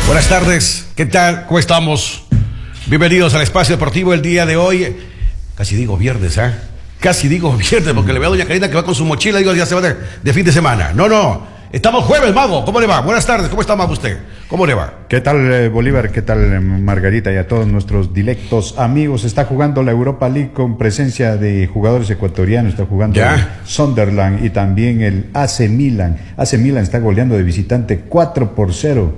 Buenas tardes, ¿qué tal? ¿Cómo estamos? Bienvenidos al Espacio Deportivo el día de hoy. Casi digo viernes, ¿eh? Casi digo viernes, porque le veo a doña Karina que va con su mochila y digo, ya se va de fin de semana. No, estamos jueves, Mago. ¿Cómo le va? Buenas tardes, ¿cómo está, Mago, usted? ¿Cómo le va? ¿Qué tal, Bolívar? ¿Qué tal, Margarita? Y a todos nuestros dilectos amigos. Está jugando la Europa League con presencia de jugadores ecuatorianos. Está jugando el Sunderland y también el AC Milan. AC Milan está goleando de visitante 4-0.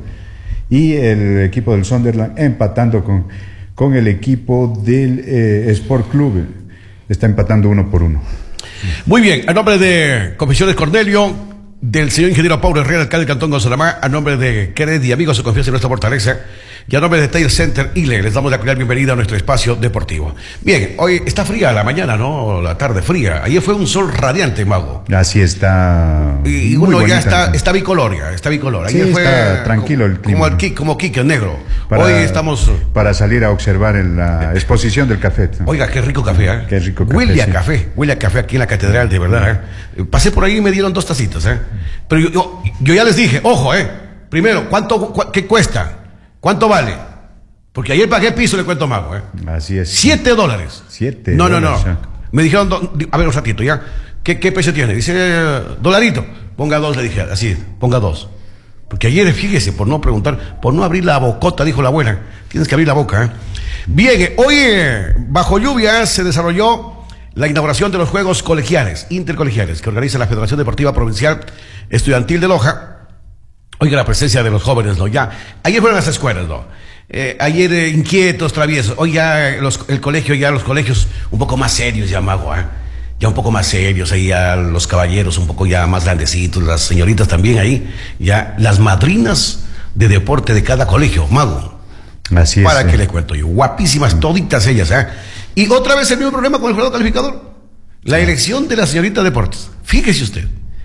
Y el equipo del Sunderland empatando con el equipo del Sport Club. Está empatando 1-1. Muy bien, a nombre de Confesiones Cornelio, del señor ingeniero Paulo Herrera, alcalde del Cantón Gonzalamá, a nombre de Kennedy, amigos de confianza en nuestra fortaleza, y a nombre de Tail Center ILE, les damos la cordial bienvenida a nuestro espacio deportivo. Bien, hoy está fría la mañana, ¿no? La tarde fría. Ayer fue un sol radiante, Mago. Así está. Y uno ya está bicolor, está bicolor. Ayer sí, fue está tranquilo el clima. Como Quique, negro. Hoy estamos... Para salir a observar en la exposición del café. Oiga, qué rico café, ¿eh? Qué rico café. Huele a café aquí en la catedral, de verdad, ¿eh? Pasé por ahí y me dieron 2 tacitas, ¿eh? Pero yo ya les dije, ojo, primero, ¿qué cuesta? ¿Cuánto vale? Porque ayer pagué piso, le cuento Mago, Así es. $7. $7. No. Me dijeron, a ver un ratito, ¿ya? ¿Qué precio tiene? Dice, $1. Ponga 2, le dije, así, ponga 2. Porque ayer, fíjese, por no preguntar, por no abrir la bocota, dijo la abuela. Tienes que abrir la boca, ¿eh? Bien, hoy, bajo lluvia, se desarrolló la inauguración de los Juegos Colegiales, Intercolegiales, que organiza la Federación Deportiva Provincial Estudiantil de Loja. Oiga, la presencia de los jóvenes, ¿no? Ya, ayer fueron las escuelas, ¿no? Ayer inquietos, traviesos. Hoy ya los colegios un poco más serios, ya, Mago, ¿eh? Ya un poco más serios, ahí ya los caballeros un poco ya más grandecitos, las señoritas también ahí, ya las madrinas de deporte de cada colegio, Mago. Así es. ¿Para qué le cuento yo? Guapísimas toditas ellas, ¿eh? Y otra vez el mismo problema con el jurado calificador. La elección de la señorita Deportes. Fíjese usted.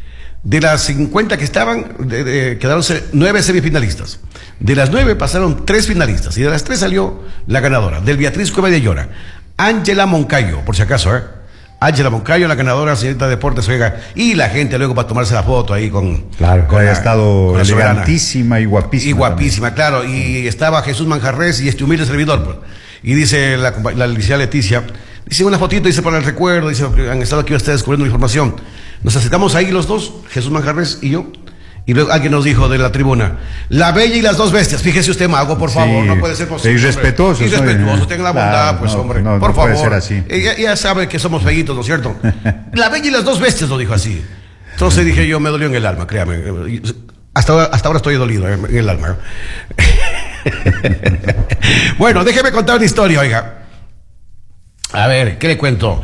De las 50 que estaban, quedaron 9 semifinalistas. De las 9 pasaron 3 finalistas. Y de las 3 salió la ganadora. Del Beatriz Cueva de Llora. Ángela Moncayo, por si acaso, Ángela Moncayo, la ganadora, señorita Deportes, oiga. Y la gente luego para tomarse la foto ahí con... Claro, con ha estado elegantísima y guapísima. Y guapísima, claro. Y estaba Jesús Manjarres y este humilde servidor, pues. Y dice la licenciada Leticia, dice una fotito, dice para el recuerdo, dice, han estado aquí ustedes descubriendo información. Nos acercamos ahí los dos, Jesús Manjarres y yo, y luego alguien nos dijo de la tribuna, La Bella y las Dos Bestias. Fíjese usted, Mago, por favor, no puede ser posible. Irrespetuoso. Irrespetuoso, tenga la bondad, pues, hombre, por favor. Puede ser así. Ya sabe que somos feitos, ¿no es cierto? La Bella y las Dos Bestias lo dijo así. Entonces dije yo, me dolió en el alma, créame. Hasta ahora estoy dolido en el alma. Bueno, déjeme contar una historia, oiga. A ver, ¿qué le cuento?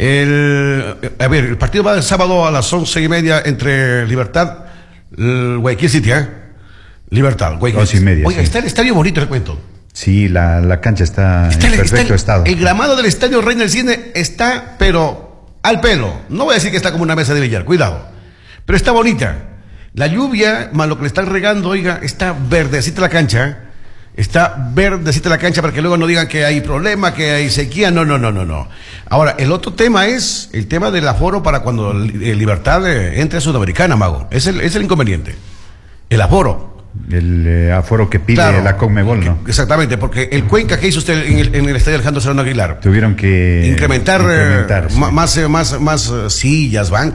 El partido va el sábado a las 11:30 entre Libertad, Guayaquil City, Libertad, Guayaquil City. 11:30. Oiga, está el estadio bonito, le cuento. Sí, la cancha está en perfecto estado. El gramado del estadio Reina del Cine está, pero al pelo. No voy a decir que está como una mesa de billar, cuidado. Pero está bonita. La lluvia, más lo que le están regando, oiga, está verdecita la cancha, Está verdecita la cancha para que luego no digan que hay problema, que hay sequía. No. Ahora, el otro tema es el tema del aforo para cuando Libertad entre a Sudamericana, Mago. Es el inconveniente. El aforo. El aforo que pide la Conmebol, ¿no? Exactamente, porque el Cuenca que hizo usted en el estadio Alejandro Serrano Aguilar. Tuvieron que incrementar más sillas, bancos.